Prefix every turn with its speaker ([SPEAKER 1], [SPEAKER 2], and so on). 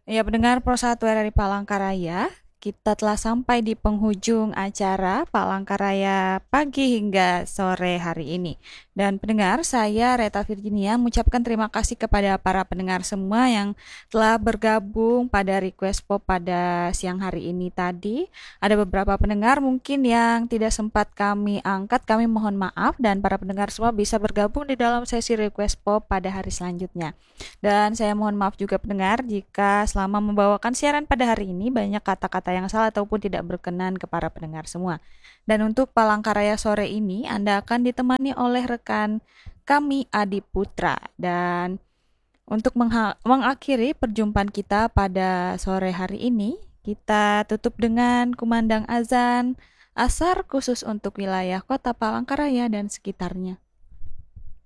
[SPEAKER 1] Ya, pendengar Pro 1 RRI Palangkaraya, kita telah sampai di penghujung acara Palangkaraya pagi hingga sore hari ini. Dan pendengar, saya Reta Virginia mengucapkan terima kasih kepada para pendengar semua yang telah bergabung pada request pop pada siang hari ini tadi. Ada beberapa pendengar mungkin yang tidak sempat kami angkat, kami mohon maaf, dan para pendengar semua bisa bergabung di dalam sesi request pop pada hari selanjutnya. Dan saya mohon maaf juga pendengar jika selama membawakan siaran pada hari ini banyak kata-kata yang salah ataupun tidak berkenan ke para pendengar semua. Dan untuk Palangkaraya sore ini Anda akan ditemani oleh rekan kami Adi Putra. Dan untuk mengakhiri perjumpaan kita pada sore hari ini, kita tutup dengan kumandang azan asar khusus untuk wilayah Kota Palangkaraya dan sekitarnya.